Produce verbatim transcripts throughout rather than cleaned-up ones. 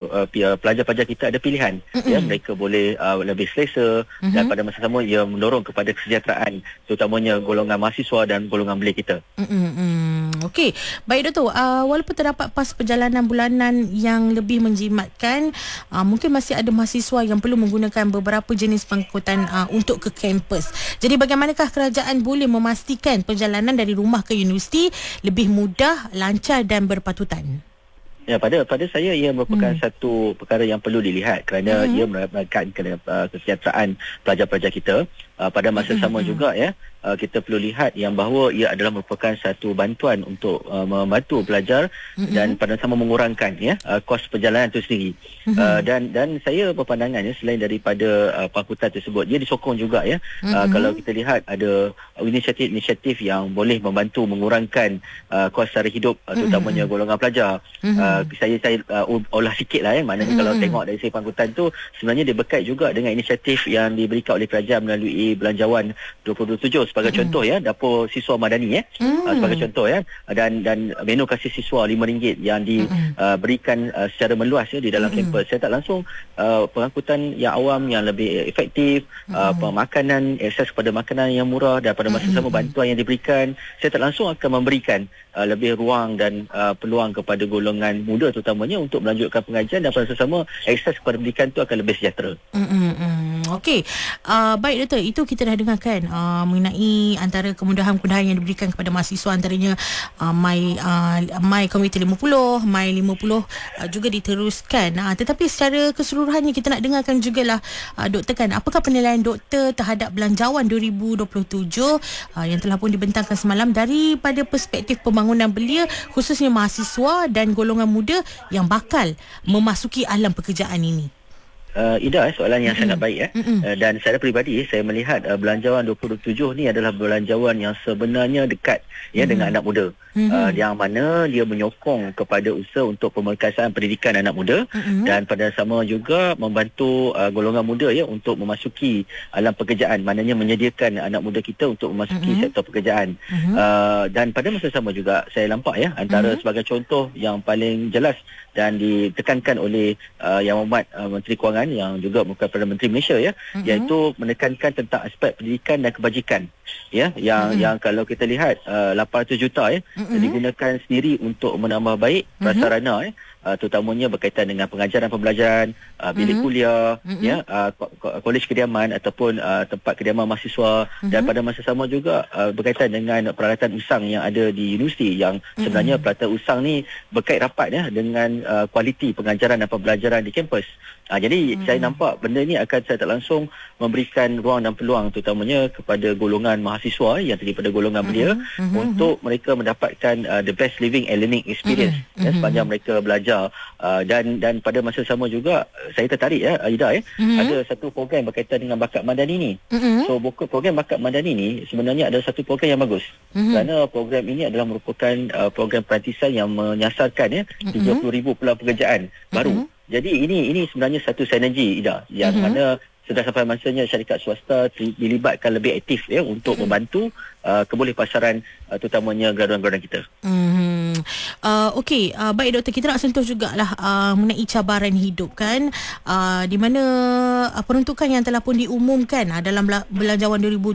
uh, pelajar-pelajar kita ada pilihan. Mm-hmm. Ya, mereka boleh uh, lebih selesa, mm-hmm. dan pada masa sama ia mendorong kepada kesejahteraan terutamanya golongan mahasiswa dan golongan belia kita. Mm-hmm. Okey, baik Doktor, uh, walaupun terdapat pas perjalanan bulanan yang lebih menjimatkan, uh, mungkin masih ada mahasiswa yang perlu menggunakan beberapa jenis pengangkutan uh, untuk ke kampus. Jadi bagaimanakah kerajaan boleh memastikan perjalanan dari rumah ke universiti lebih mudah, lancar dan berpatutan? Ya, pada pada saya ia merupakan hmm. satu perkara yang perlu dilihat kerana hmm. ia merupakan uh, kesejahteraan pelajar-pelajar kita. Uh, pada masa hmm. sama juga ya, uh, kita perlu lihat yang bahawa ia adalah merupakan satu bantuan untuk uh, membantu pelajar hmm. dan pada sama mengurangkan ya uh, kos perjalanan itu sendiri. Hmm. Uh, dan dan saya berpandangan ya, selain daripada uh, pangkutan tersebut, dia disokong juga ya. Hmm. Uh, kalau kita lihat ada inisiatif-inisiatif yang boleh membantu mengurangkan uh, kos sara hidup uh, terutamanya hmm. golongan pelajar. Hmm. Uh, saya saya uh, olah sikit lah ya, maknanya hmm. kalau tengok dari segi pangkutan tu sebenarnya dia berkait juga dengan inisiatif yang diberikan oleh kerajaan melalui Belanjawan dua ribu dua puluh tujuh sebagai mm-hmm. contoh ya, dapur siswa madani ya, mm-hmm. uh, sebagai contoh ya, dan dan menu kasih siswa lima ringgit yang diberikan uh, uh, secara meluas ya di dalam mm-hmm. kampus. Saya tak langsung uh, pengangkutan yang awam yang lebih efektif, mm-hmm. uh, pemakanan, akses kepada makanan yang murah, dan pada masa sama bantuan yang diberikan, saya tak langsung akan memberikan uh, lebih ruang dan uh, peluang kepada golongan muda terutamanya untuk melanjutkan pengajian, dan pada masa sama akses kepada pendidikan itu akan lebih sejahtera. Mm-hmm. Okey, uh, baik Doktor, itu kita dah dengarkan uh, mengenai antara kemudahan-kemudahan yang diberikan kepada mahasiswa, antaranya uh, My uh, My Komite lima puluh, My lima puluh uh, juga diteruskan. Uh, tetapi secara keseluruhannya kita nak dengarkan jugalah uh, Doktor kan, apakah penilaian Doktor terhadap Belanjawan dua ribu dua puluh tujuh uh, yang telah pun dibentangkan semalam daripada perspektif pembangunan belia, khususnya mahasiswa dan golongan muda yang bakal memasuki alam pekerjaan ini? Uh, Ida, soalan yang mm-hmm. sangat baik ya. Mm-hmm. Uh, dan secara peribadi saya melihat uh, Belanjawan dua ribu dua puluh tujuh ni adalah belanjawan yang sebenarnya dekat ya mm-hmm. dengan anak muda. Mm-hmm. Uh, yang mana dia menyokong kepada usaha untuk pemerkasaan pendidikan anak muda, mm-hmm. dan pada sama juga membantu uh, golongan muda ya untuk memasuki alam pekerjaan, maknanya menyediakan anak muda kita untuk memasuki mm-hmm. sektor pekerjaan. Mm-hmm. Uh, dan pada masa sama juga saya nampak ya, antara mm-hmm. sebagai contoh yang paling jelas dan ditekankan oleh uh, Yang Amat uh, Menteri Kewangan yang juga merupakan Perdana Menteri Malaysia ya, mm-hmm. iaitu menekankan tentang aspek pendidikan dan kebajikan ya, yang mm-hmm. yang kalau kita lihat uh, lapan ratus juta ya mm-hmm. digunakan sendiri untuk menambah baik prasarana mm-hmm. ya, uh, terutamanya berkaitan dengan pengajaran pembelajaran, uh, bilik mm-hmm. kuliah mm-hmm. ya, uh, kolej kediaman ataupun uh, tempat kediaman mahasiswa, mm-hmm. dan pada masa sama juga uh, berkaitan dengan peralatan usang yang ada di universiti, yang sebenarnya mm-hmm. peralatan usang ni berkait rapat ya dengan uh, kualiti pengajaran dan pembelajaran di kampus. Ha, jadi hmm. saya nampak benda ni akan saya tak langsung memberikan ruang dan peluang terutamanya kepada golongan mahasiswa yang terdiri pada golongan belia hmm. untuk hmm. mereka mendapatkan uh, the best living and learning experience hmm. ya, sepanjang mereka belajar, uh, dan dan pada masa sama juga saya tertarik ya Aida ya, hmm. ada satu program berkaitan dengan bakat madani ni. Hmm. So program bakat madani ni sebenarnya ada satu program yang bagus. Hmm. Kerana program ini adalah merupakan uh, program perantisan yang menyasarkan ya tiga puluh ribu peluang pekerjaan hmm. baru. Jadi ini ini sebenarnya satu sinergi Ida, yang mm-hmm. mana sudah sampai masanya syarikat swasta dilibatkan lebih aktif ya untuk mm-hmm. membantu uh, keboleh pasaran uh, terutamanya graduan-graduan kita. Mm-hmm. Uh, Okey, uh, baik Doktor, kita nak sentuh jugalah uh, mengenai cabaran hidup kan, uh, di mana uh, peruntukan yang telah pun diumumkan uh, dalam Belanjawan dua ribu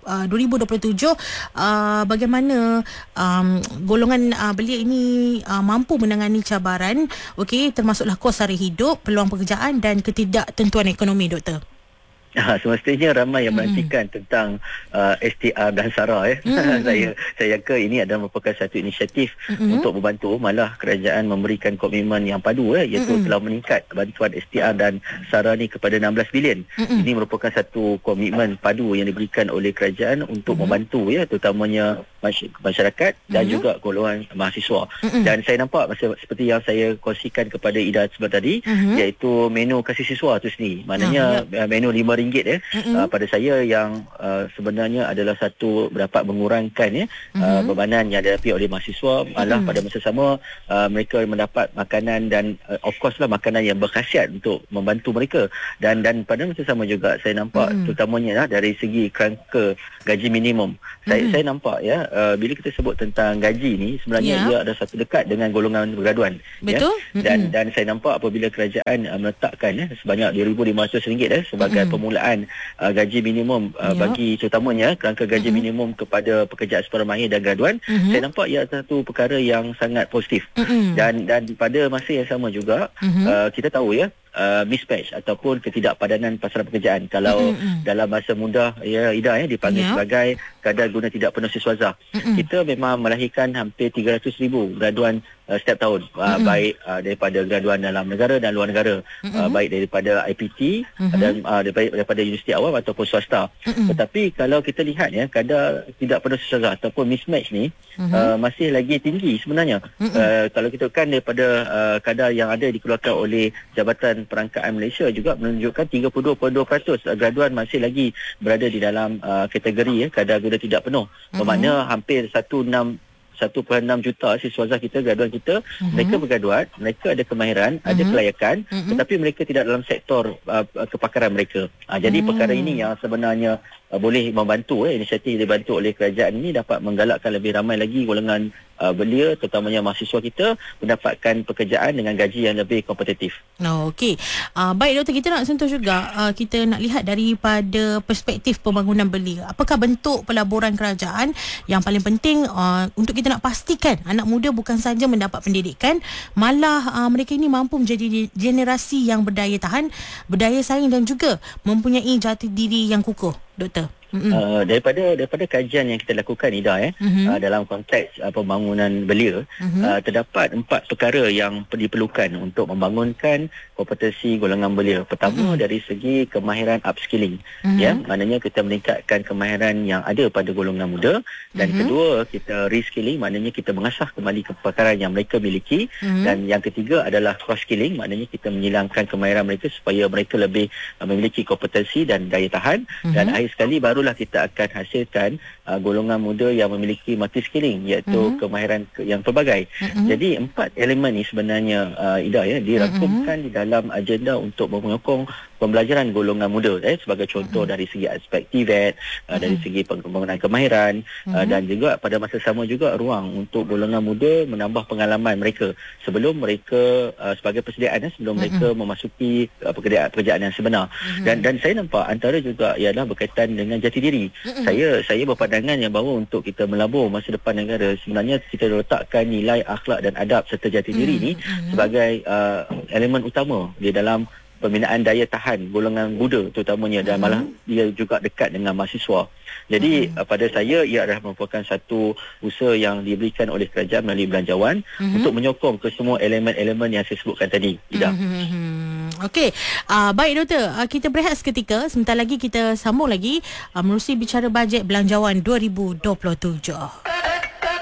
dua puluh tujuh, uh, bagaimana um, golongan uh, belia ini uh, mampu menangani cabaran, okey, termasuklah kos sara hidup, peluang pekerjaan dan ketidaktentuan ekonomi, Doktor. Ha, semestinya ramai yang menantikan mm. tentang uh, S T R dan SARA ya. Mm. saya saya yakin ini adalah merupakan satu inisiatif mm-hmm. untuk membantu, malah kerajaan memberikan komitmen yang padu ya, iaitu mm-hmm. telah meningkat bantuan S T R dan SARA ni kepada enam belas bilion. Mm-hmm. Ini merupakan satu komitmen padu yang diberikan oleh kerajaan untuk mm-hmm. membantu ya, terutamanya masyarakat dan mm-hmm. juga golongan mahasiswa. Mm-hmm. Dan saya nampak seperti yang saya kongsikan kepada Ida sebelum tadi, mm-hmm. iaitu menu kasih siswa tu sendiri. Maknanya mm-hmm. menu lima ringgit ya, mm-hmm. uh, pada saya yang uh, sebenarnya adalah satu dapat mengurangkan ya mm-hmm. uh, bebanan yang dihadapi oleh mahasiswa, malah mm-hmm. pada masa sama uh, mereka mendapat makanan dan uh, of course lah makanan yang berkhasiat untuk membantu mereka, dan dan pada masa sama juga saya nampak mm-hmm. terutamanya lah, dari segi kerangka gaji minimum, mm-hmm. saya saya nampak ya uh, bila kita sebut tentang gaji ni sebenarnya Ya. ia ada satu dekat dengan golongan graduan. Betul. Ya. Dan Mm-mm. dan saya nampak apabila kerajaan uh, meletakkan ya, sebanyak dua ribu lima ratus ringgit eh, sebagai Mm-mm. permulaan uh, gaji minimum uh, Ya. bagi terutamanya kerangka gaji Mm-mm. minimum kepada pekerja separuh mahir dan graduan, Mm-mm. saya nampak ia satu perkara yang sangat positif. Mm-mm. Dan dan pada masa yang sama juga Mm-mm. uh, kita tahu ya uh, mismatch ataupun ketidakpadanan pasaran pekerjaan. Kalau Mm-mm. dalam masa mudah ya Ida ya dipanggil Ya. sebagai kadar guna tidak penuh siswaza. Mm-mm. Kita memang melahirkan hampir tiga ratus ribu graduan uh, setiap tahun, uh, baik uh, daripada graduan dalam negara dan luar negara, uh, baik daripada I P T Mm-mm. dan uh, daripada, daripada universiti awam ataupun swasta. Mm-mm. Tetapi kalau kita lihat ya kadar tidak penuh siswaza ataupun mismatch ni Mhm. uh, masih lagi tinggi sebenarnya. Uh, kalau kita kan daripada uh, kadar yang ada dikeluarkan oleh Jabatan Perangkaan Malaysia juga menunjukkan tiga puluh dua perpuluhan dua peratus uh, graduan masih lagi berada di dalam uh, kategori ya kadar guna tidak penuh. Bermakna hampir satu enam satu perpuluhan enam juta siswaza kita, graduan kita, Mhm. mereka bergraduat, mereka ada kemahiran, ada Mhm. kelayakan, Mhm. tetapi mereka tidak dalam sektor uh, kepakaran mereka. Uh, jadi Hmm. perkara ini yang sebenarnya uh, boleh membantu eh, inisiatif dibantu oleh kerajaan ini dapat menggalakkan lebih ramai lagi golongan uh, belia terutamanya mahasiswa kita mendapatkan pekerjaan dengan gaji yang lebih kompetitif. Oh, okey. Uh, baik doktor, kita nak sentuh juga, uh, kita nak lihat daripada perspektif pembangunan belia. Apakah bentuk pelaburan kerajaan yang paling penting uh, untuk kita nak pastikan anak muda bukan saja mendapat pendidikan, malah uh, mereka ini mampu menjadi generasi yang berdaya tahan, berdaya saing dan juga mempunyai jati diri yang kukuh, doktor. Uh, daripada daripada kajian yang kita lakukan Ida eh Mhm. uh, dalam konteks uh, pembangunan belia, Mhm. uh, terdapat empat perkara yang diperlukan untuk membangunkan kompetensi golongan belia. Pertama, dari segi kemahiran upskilling, Mhm. ya, maknanya kita meningkatkan kemahiran yang ada pada golongan muda, dan Mhm. kedua kita reskilling, maknanya kita mengasah kembali kepakaran yang mereka miliki, Mhm. dan yang ketiga adalah cross skilling, maknanya kita menghilangkan kemahiran mereka supaya mereka lebih uh, memiliki kompetensi dan daya tahan, dan Mhm. akhir sekali barulah kita akan hasilkan uh, golongan muda yang memiliki multi skilling, iaitu Mhm. kemahiran ke- yang pelbagai. Mhm. Jadi empat elemen ni sebenarnya uh, Ida ya dirangkumkan di dalam agenda untuk menyokong pembelajaran golongan muda eh sebagai contoh dari segi aspek T V E T, uh, dari segi pembangunan kemahiran, uh, dan juga pada masa sama juga ruang untuk golongan muda menambah pengalaman mereka sebelum mereka uh, sebagai persediaan eh, sebelum mereka memasuki uh, pekerjaan pekerjaan yang sebenar. Dan dan saya nampak antara juga ialah berkaitan dengan jati diri. Saya saya berpandangan yang bahawa untuk kita melabur masa depan negara, sebenarnya kita letakkan nilai akhlak dan adab serta jati diri ni sebagai uh, elemen utama di dalam pembinaan daya tahan golongan muda terutamanya, dan malah dia juga dekat dengan mahasiswa. Jadi uh, pada saya ia adalah merupakan satu usaha yang diberikan oleh kerajaan melalui belanjawan untuk menyokong ke semua elemen-elemen yang saya sebutkan tadi. Ida. Hmm. Okey, uh, baik doktor, uh, kita berehat seketika. Sebentar lagi kita sambung lagi uh, menerusi bicara bajet belanjawan dua ribu dua puluh tujuh.